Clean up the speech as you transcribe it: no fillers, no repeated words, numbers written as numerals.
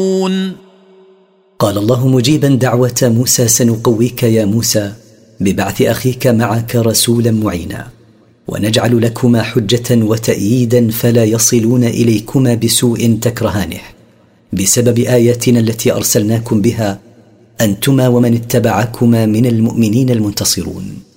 قال الله مجيبا دعوة موسى: سنقويك يا موسى ببعث أخيك معك رسولا معينا، ونجعل لكما حجة وتأييدا فلا يصلون إليكما بسوء تكرهانه، بسبب آياتنا التي أرسلناكم بها أنتما ومن اتبعكما من المؤمنين المنتصرون.